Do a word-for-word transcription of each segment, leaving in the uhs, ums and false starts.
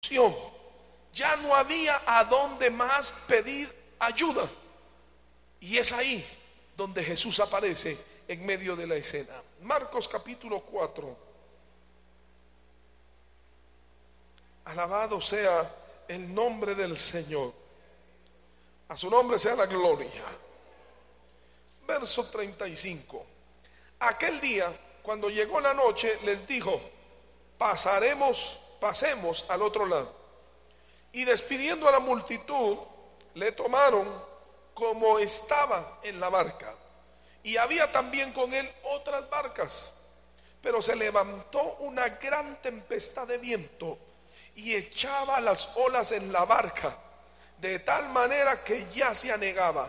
Ya no había a dónde más pedir ayuda. Y es ahí donde Jesús aparece en medio de la escena. Marcos capítulo cuatro. Alabado sea el nombre del Señor. A su nombre sea la gloria. Verso treinta y cinco. Aquel día, cuando llegó la noche, les dijo: pasaremos, pasemos al otro lado. Y despidiendo a la multitud, le tomaron como estaba en la barca. Y había también con él otras barcas. Pero se levantó una gran tempestad de viento y echaba las olas en la barca, de tal manera que ya se anegaba.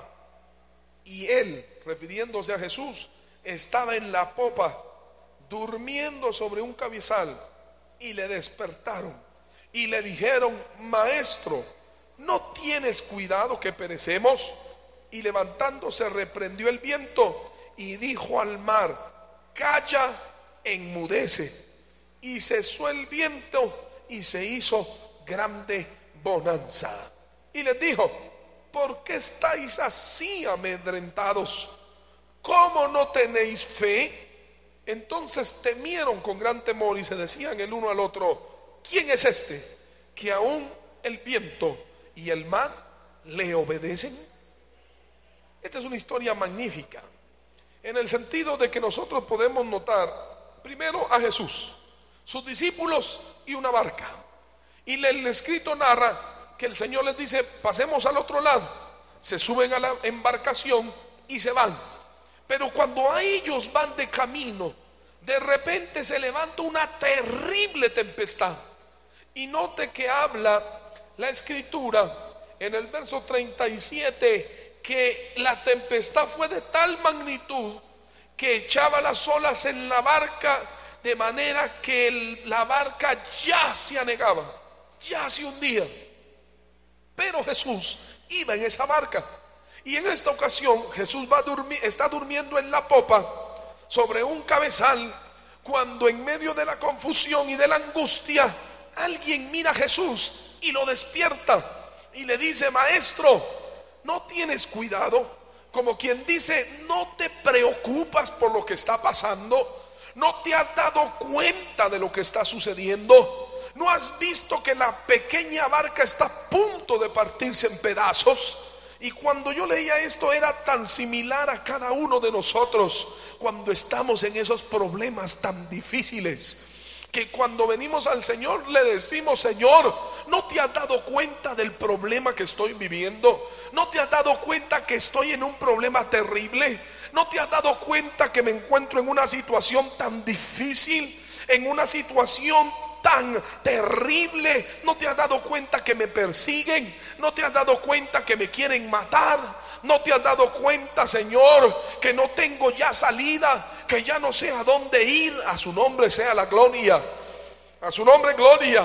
Y él, refiriéndose a Jesús, estaba en la popa, durmiendo sobre un cabezal. Y le despertaron y le dijeron: Maestro, ¿no tienes cuidado que perecemos? Y levantándose reprendió el viento y dijo al mar: Calla, enmudece. Y cesó el viento y se hizo grande bonanza. Y les dijo: ¿por qué estáis así amedrentados? ¿Cómo no tenéis fe? Entonces temieron con gran temor y se decían el uno al otro: ¿quién es este que aún el viento y el mar le obedecen? Esta es una historia magnífica, en el sentido de que nosotros podemos notar primero a Jesús, sus discípulos y una barca. Y el escrito narra que el Señor les dice: pasemos al otro lado. Se suben a la embarcación y se van. Pero cuando a ellos van de camino, de repente se levanta una terrible tempestad. Y note que habla la escritura en el verso treinta y siete que la tempestad fue de tal magnitud que echaba las olas en la barca, de manera que el, la barca ya se anegaba, ya se hundía. Pero Jesús iba en esa barca. Y en esta ocasión Jesús va a dormir, está durmiendo en la popa sobre un cabezal, cuando en medio de la confusión y de la angustia alguien mira a Jesús y lo despierta y le dice: Maestro, ¿no tienes cuidado? Como quien dice: ¿no te preocupas por lo que está pasando? ¿No te has dado cuenta de lo que está sucediendo? ¿No has visto que la pequeña barca está a punto de partirse en pedazos? Y cuando yo leía esto, era tan similar a cada uno de nosotros cuando estamos en esos problemas tan difíciles, que cuando venimos al Señor le decimos: Señor, ¿no te has dado cuenta del problema que estoy viviendo? ¿No te has dado cuenta que estoy en un problema terrible? ¿No te has dado cuenta que me encuentro en una situación tan difícil, en una situación tan terrible? ¿No te has dado cuenta que me persiguen? ¿No te has dado cuenta que me quieren matar? ¿No te has dado cuenta, Señor, que no tengo ya salida, que ya no sé a dónde ir? A su nombre sea la gloria, a su nombre gloria.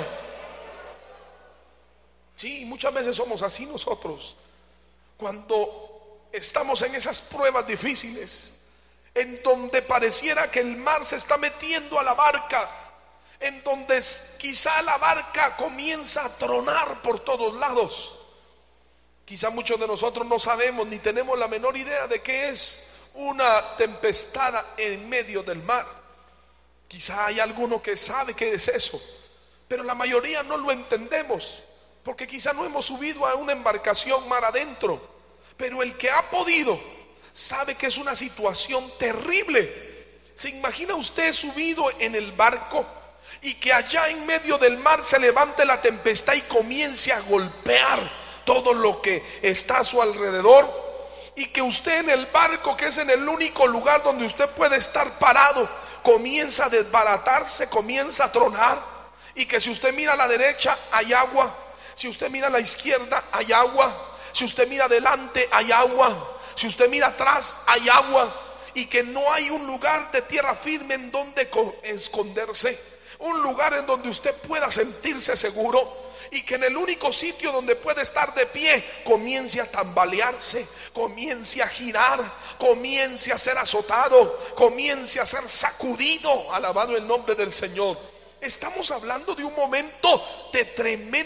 Sí, muchas veces somos así nosotros, cuando estamos en esas pruebas difíciles, en donde pareciera que el mar se está metiendo a la barca, en donde quizá la barca comienza a tronar por todos lados. Quizá muchos de nosotros no sabemos ni tenemos la menor idea de qué es una tempestad en medio del mar. Quizá hay alguno que sabe qué es eso, pero la mayoría no lo entendemos, porque quizá no hemos subido a una embarcación mar adentro. Pero el que ha podido sabe que es una situación terrible. ¿Se imagina usted subido en el barco y que allá en medio del mar se levante la tempestad y comience a golpear todo lo que está a su alrededor? Y que usted en el barco, que es en el único lugar donde usted puede estar parado, comienza a desbaratarse, comienza a tronar. Y que si usted mira a la derecha hay agua, si usted mira a la izquierda hay agua, si usted mira adelante hay agua, si usted mira atrás hay agua. Y que no hay un lugar de tierra firme en donde esconderse, un lugar en donde usted pueda sentirse seguro. Y que en el único sitio donde puede estar de pie comience a tambalearse, comience a girar, comience a ser azotado, comience a ser sacudido. Alabado el nombre del Señor. estamos hablando de un momento de tremenda